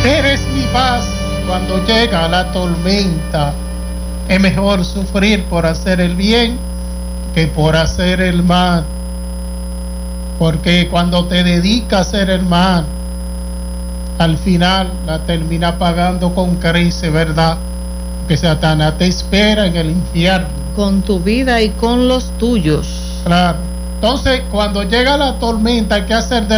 Eres mi paz cuando llega la tormenta. Es mejor sufrir por hacer el bien que por hacer el mal. Porque cuando te dedicas a hacer el mal, al final la termina pagando con creces, ¿verdad? Que Satanás te espera en el infierno. Con tu vida y con los tuyos. Claro. Entonces, cuando llega la tormenta, hay que hacer de